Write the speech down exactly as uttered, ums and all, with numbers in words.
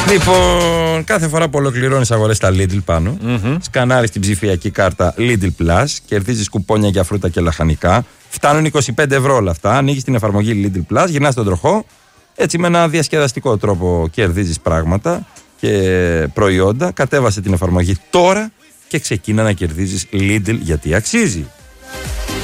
Λοιπόν, κάθε φορά που ολοκληρώνεις αγορές στα Lidl πάνω, mm-hmm. σκανάρεις την ψηφιακή κάρτα Lidl Plus, κερδίζεις κουπόνια για φρούτα και λαχανικά. Φτάνουν είκοσι πέντε ευρώ όλα αυτά. Ανοίγεις την εφαρμογή Lidl Plus, γυρνάς τον τροχό. Έτσι με ένα διασκεδαστικό τρόπο κερδίζεις πράγματα και προϊόντα. Κατέβασε την εφαρμογή τώρα και ξεκίνα να κερδίζεις Lidl γιατί αξίζει.